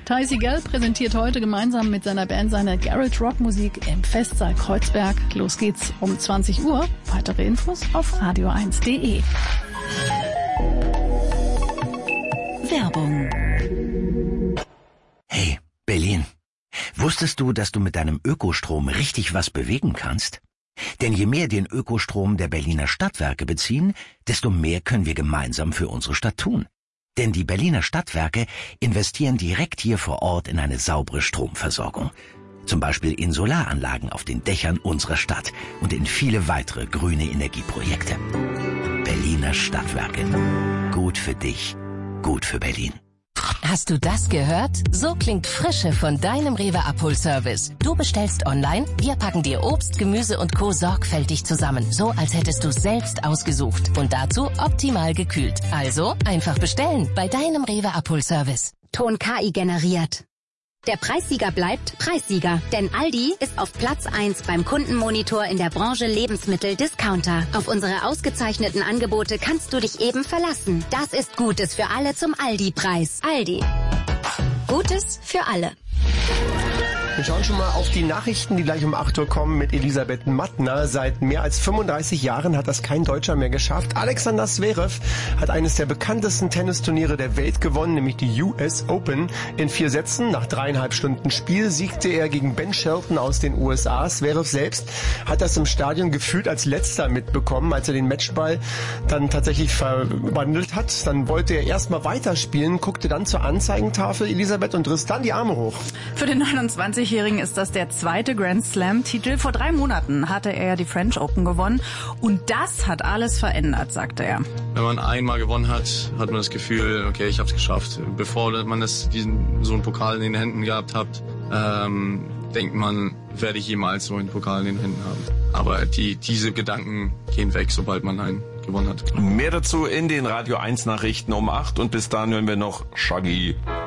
Ty Segall präsentiert heute gemeinsam mit seiner Band seine Garage-Rock-Musik im Festsaal Kreuzberg. Los geht's um 20 Uhr. Weitere Infos auf radio1.de. Werbung. Hey, Berlin. Wusstest du, dass du mit deinem Ökostrom richtig was bewegen kannst? Denn je mehr den Ökostrom der Berliner Stadtwerke beziehen, desto mehr können wir gemeinsam für unsere Stadt tun. Denn die Berliner Stadtwerke investieren direkt hier vor Ort in eine saubere Stromversorgung. Zum Beispiel in Solaranlagen auf den Dächern unserer Stadt und in viele weitere grüne Energieprojekte. Berliner Stadtwerke. Gut für dich, gut für Berlin. Hast du das gehört? So klingt Frische von deinem Rewe-Abholservice. Du bestellst online, wir packen dir Obst, Gemüse und Co. sorgfältig zusammen. So, als hättest du selbst ausgesucht. Und dazu optimal gekühlt. Also, einfach bestellen bei deinem Rewe-Abholservice. Ton KI generiert. Der Preissieger bleibt Preissieger, denn Aldi ist auf Platz 1 beim Kundenmonitor in der Branche Lebensmittel-Discounter. Auf unsere ausgezeichneten Angebote kannst du dich eben verlassen. Das ist Gutes für alle zum Aldi-Preis. Aldi. Gutes für alle. Wir schauen schon mal auf die Nachrichten, die gleich um 8 Uhr kommen mit Elisabeth Mattner. Seit mehr als 35 Jahren hat das kein Deutscher mehr geschafft. Alexander Zverev hat eines der bekanntesten Tennisturniere der Welt gewonnen, nämlich die US Open. In 4 Sätzen, nach 3,5 Stunden Spiel, siegte er gegen Ben Shelton aus den USA. Zverev selbst hat das im Stadion gefühlt als Letzter mitbekommen, als er den Matchball dann tatsächlich verwandelt hat. Dann wollte er erstmal weiterspielen, guckte dann zur Anzeigentafel, Elisabeth, und riss dann die Arme hoch. Für den 29-Jährigen ist das der zweite Grand Slam-Titel. Vor 3 Monaten hatte er ja die French Open gewonnen. Und das hat alles verändert, sagte er. Wenn man einmal gewonnen hat, hat man das Gefühl, okay, ich habe es geschafft. Bevor man so einen Pokal in den Händen gehabt hat, denkt man, werde ich jemals so einen Pokal in den Händen haben. Aber diese Gedanken gehen weg, sobald man einen gewonnen hat. Mehr dazu in den Radio 1 Nachrichten um 8 und bis dahin hören wir noch Shaggy.